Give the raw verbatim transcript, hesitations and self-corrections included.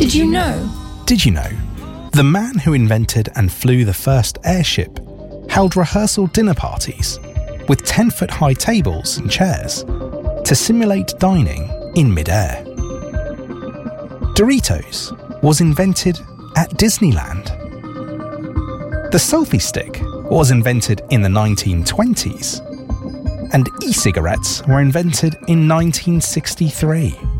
Did you know? Did you know? The man who invented and flew the first airship held rehearsal dinner parties with ten-foot high tables and chairs to simulate dining in mid-air. Doritos was invented at Disneyland. The selfie stick was invented in the nineteen twenties, and e-cigarettes were invented in nineteen sixty-three.